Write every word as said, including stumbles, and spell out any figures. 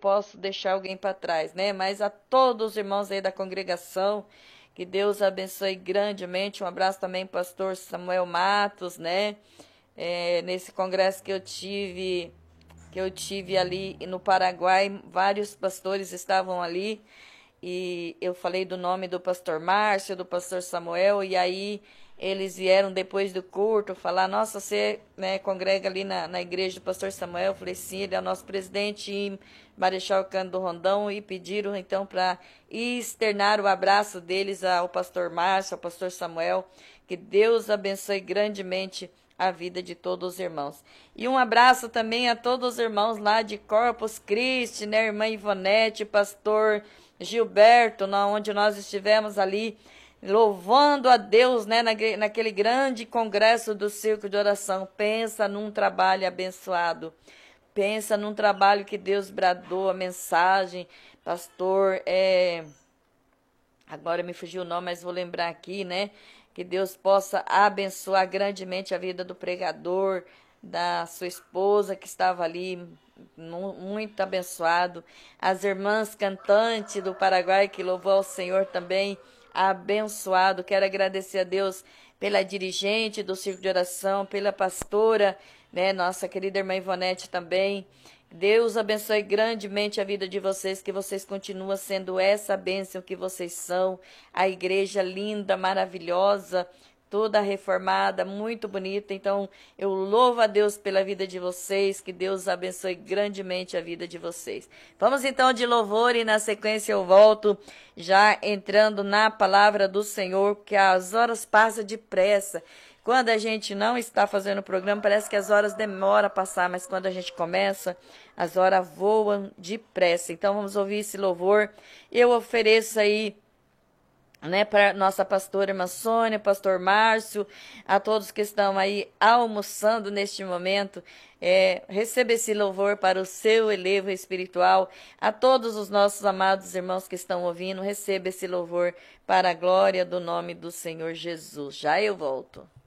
posso deixar alguém para trás, né? Mas a todos os irmãos aí da congregação, que Deus abençoe grandemente. Um abraço também, pastor Samuel Matos, né? É, nesse congresso que eu tive, que eu tive ali no Paraguai, vários pastores estavam ali. E eu falei do nome do pastor Márcio, do pastor Samuel, e aí eles vieram depois do culto falar, nossa, você, né, congrega ali na, na igreja do pastor Samuel? Eu falei, sim, ele é o nosso presidente em Marechal Cândido Rondão, e pediram então para externar o abraço deles ao pastor Márcio, ao pastor Samuel, que Deus abençoe grandemente a vida de todos os irmãos. E um abraço também a todos os irmãos lá de Corpus Christi, né, irmã Ivonete, pastor Gilberto, onde nós estivemos ali louvando a Deus, né, naquele grande congresso do Círculo de Oração. Pensa num trabalho abençoado, pensa num trabalho que Deus bradou, a mensagem, pastor, é... agora me fugiu o nome, mas vou lembrar aqui, né, que Deus possa abençoar grandemente a vida do pregador, da sua esposa que estava ali, muito abençoado. As irmãs cantantes do Paraguai que louvou ao Senhor também, abençoado. Quero agradecer a Deus pela dirigente do Círculo de Oração, pela pastora, né, nossa querida irmã Ivonete também. Deus abençoe grandemente a vida de vocês, que vocês continuem sendo essa bênção que vocês são. A igreja linda, maravilhosa, toda reformada, muito bonita. Então, eu louvo a Deus pela vida de vocês, que Deus abençoe grandemente a vida de vocês. Vamos então de louvor e na sequência eu volto, já entrando na palavra do Senhor, que as horas passam depressa. Quando a gente não está fazendo o programa, parece que as horas demoram a passar, mas quando a gente começa, as horas voam depressa. Então, vamos ouvir esse louvor. Eu ofereço aí, né, para nossa pastora irmã Sônia, pastor Márcio, a todos que estão aí almoçando neste momento, é, receba esse louvor para o seu elevo espiritual. A todos os nossos amados irmãos que estão ouvindo, receba esse louvor para a glória do nome do Senhor Jesus. Já eu volto.